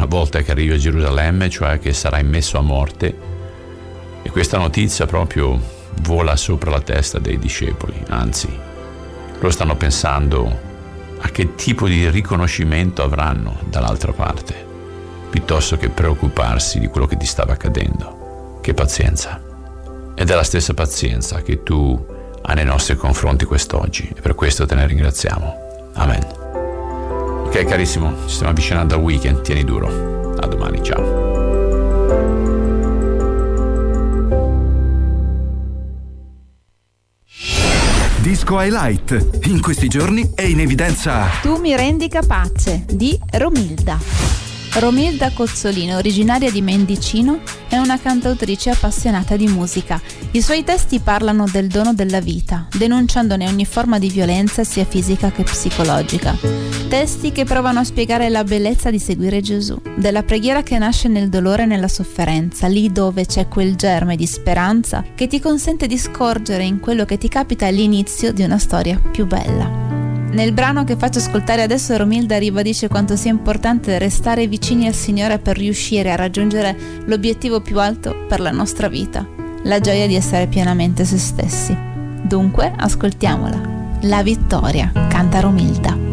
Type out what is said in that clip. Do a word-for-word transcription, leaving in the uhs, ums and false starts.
volta che arrivi a Gerusalemme, cioè che sarai messo a morte. E questa notizia proprio vola sopra la testa dei discepoli, anzi, loro stanno pensando a che tipo di riconoscimento avranno dall'altra parte, piuttosto che preoccuparsi di quello che ti stava accadendo. Che pazienza! Ed è la stessa pazienza che tu hai nei nostri confronti quest'oggi, e per questo te ne ringraziamo. Amen. Ok carissimo, ci stiamo avvicinando al weekend, tieni duro. A domani, ciao. Disco Highlight. In questi giorni è in evidenza Tu mi rendi capace di Romilda. Romilda Cozzolino, originaria di Mendicino, è una cantautrice appassionata di musica. I suoi testi parlano del dono della vita, denunciandone ogni forma di violenza sia fisica che psicologica. Testi che provano a spiegare la bellezza di seguire Gesù, della preghiera che nasce nel dolore e nella sofferenza, lì dove c'è quel germe di speranza che ti consente di scorgere in quello che ti capita l'inizio di una storia più bella. Nel brano che faccio ascoltare adesso, Romilda ribadisce quanto sia importante restare vicini al Signore per riuscire a raggiungere l'obiettivo più alto per la nostra vita, la gioia di essere pienamente se stessi. Dunque, ascoltiamola. La vittoria, canta Romilda.